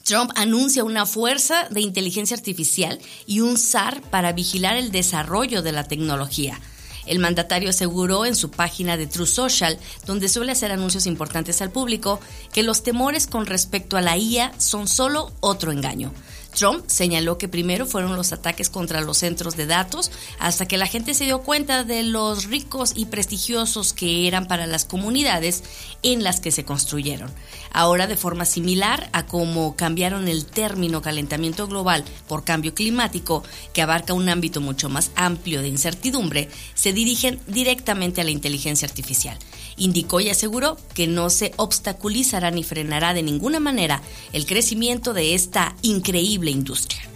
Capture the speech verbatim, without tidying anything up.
Trump anuncia una fuerza de inteligencia artificial y un S A R para vigilar el desarrollo de la tecnología. El mandatario aseguró en su página de Truth Social, donde suele hacer anuncios importantes al público, que los temores con respecto a la I A son solo otro engaño. Trump señaló que primero fueron los ataques contra los centros de datos, hasta que la gente se dio cuenta de los ricos y prestigiosos que eran para las comunidades en las que se construyeron. Ahora, de forma similar a cómo cambiaron el término calentamiento global por cambio climático, que abarca un ámbito mucho más amplio de incertidumbre, se dirigen directamente a la inteligencia artificial. Indicó y aseguró que no se obstaculizará ni frenará de ninguna manera el crecimiento de esta increíble industria.